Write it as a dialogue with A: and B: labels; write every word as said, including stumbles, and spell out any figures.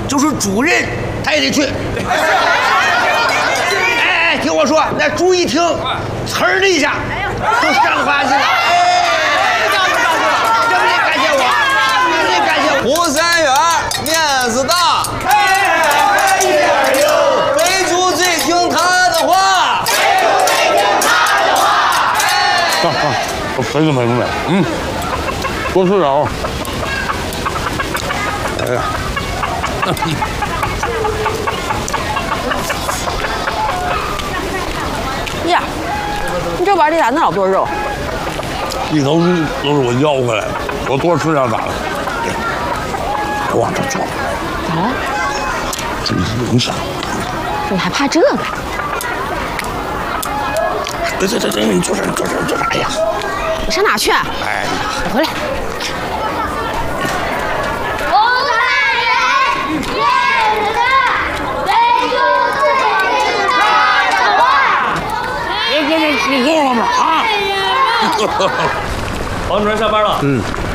A: 就是主任，他也得去。哎哎，听我说，那注意听，呲儿的一下就上花去了。哎，这不得感谢我，这不得感谢我。
B: 胡三元面子大，
A: 一点六，
B: 肥猪最听他的话。
A: 肥猪最听他的话。
C: 啊啊，我陪着陪着，嗯，多吃点啊。哎呀。
D: 呀，你这碗里咋那老多肉？
C: 一头猪都是我要回来的，我多吃点咋了？别往这坐，
D: 咋了？
C: 注意影响。
D: 你还怕这个？
C: 对对对对，你坐这坐这坐这，哎呀，
D: 你上哪去？哎
C: 呀，
D: 我回来。
E: 胡三元面子大，肥猪最听他的话。
C: 别别别，吃够了吗？啊！
F: 王主任上班了。
C: 嗯。